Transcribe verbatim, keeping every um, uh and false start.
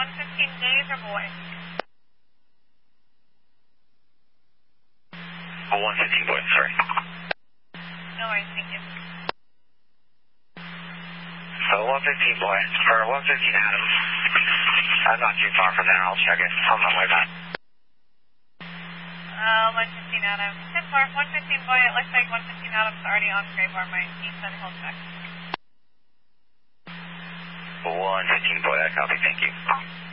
one fifteen days or boy? Oh, one fifteen boy, sorry. No worries, thank you. So one fifteen boy, or one fifteen Adam. I'm not too far from there, I'll check it. I'm on my way back. Uh, one fifteen Adam. ten four, one fifteen boy, it looks like one fifteen Adam's already on Gray Bar, my eastern hold check. one fifteen boy, I copy, thank you.